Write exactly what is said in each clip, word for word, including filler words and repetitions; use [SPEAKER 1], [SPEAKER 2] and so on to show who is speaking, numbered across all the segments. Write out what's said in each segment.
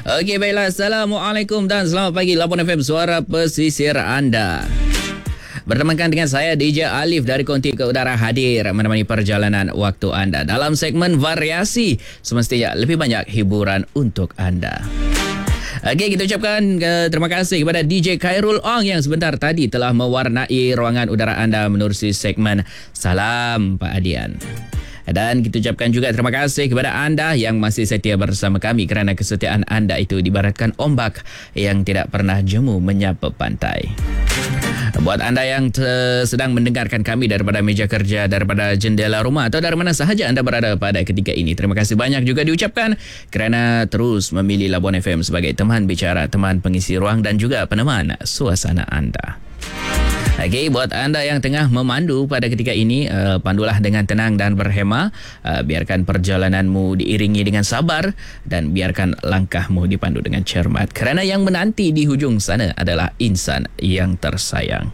[SPEAKER 1] Okey, baiklah. Assalamualaikum dan selamat pagi. Labuan F M, suara pesisir anda. Bertemankan dengan saya D J Alif dari Konti ke Udara, hadir menemani perjalanan waktu anda dalam segmen variasi, semestinya lebih banyak hiburan untuk anda. Okey, kita ucapkan uh, terima kasih kepada D J Khairul Ong yang sebentar tadi telah mewarnai ruangan udara anda menerusi segmen Salam Pak Adian. Dan kita ucapkan juga terima kasih kepada anda yang masih setia bersama kami kerana kesetiaan anda itu dibaratkan ombak yang tidak pernah jemu menyapa pantai. Buat anda yang te- sedang mendengarkan kami daripada meja kerja, daripada jendela rumah atau dari mana sahaja anda berada pada ketika ini, terima kasih banyak juga diucapkan kerana terus memilih Labuan F M sebagai teman bicara, teman pengisi ruang dan juga peneman suasana anda. Okey, buat anda yang tengah memandu pada ketika ini, uh, pandulah dengan tenang dan berhema. Uh, biarkan perjalananmu diiringi dengan sabar dan biarkan langkahmu dipandu dengan cermat. Kerana yang menanti di hujung sana adalah insan yang tersayang.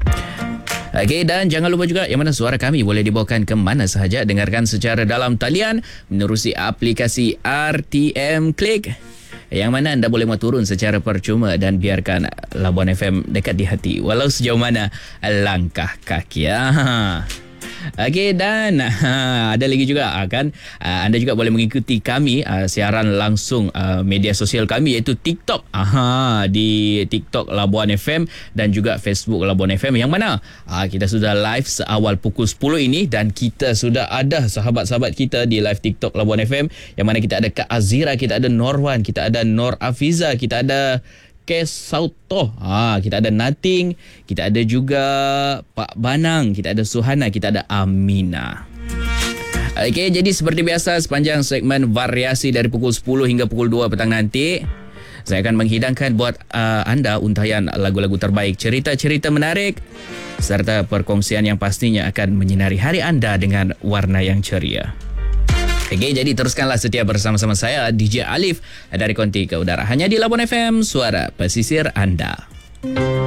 [SPEAKER 1] Okey, dan jangan lupa juga yang mana suara kami boleh dibawakan ke mana sahaja. Dengarkan secara dalam talian menerusi aplikasi R T M Click, yang mana anda boleh mau turun secara percuma dan biarkan Labuan F M dekat di hati walau sejauh mana langkah kaki. Ah. Okey, dan ha, ada lagi juga kan, uh, anda juga boleh mengikuti kami uh, siaran langsung uh, media sosial kami iaitu TikTok. Aha, di TikTok Labuan F M dan juga Facebook Labuan F M, yang mana uh, kita sudah live seawal pukul sepuluh ini dan kita sudah ada sahabat-sahabat kita di live TikTok Labuan F M, yang mana kita ada Kak Azira, kita ada Norwan, kita ada Nor Afiza, kita ada Kes Sautoh, ha, kita ada Nating, kita ada juga Pak Banang, kita ada Suhana, kita ada Amina. Okey, jadi seperti biasa sepanjang segmen variasi dari pukul sepuluh hingga pukul dua petang nanti, saya akan menghidangkan buat uh, anda untayan lagu-lagu terbaik, cerita-cerita menarik serta perkongsian yang pastinya akan menyinari hari anda dengan warna yang ceria. Okey, jadi teruskanlah setia bersama-sama saya D J Alif dari Konti ke Udara, hanya di Labuan F M, suara pesisir anda.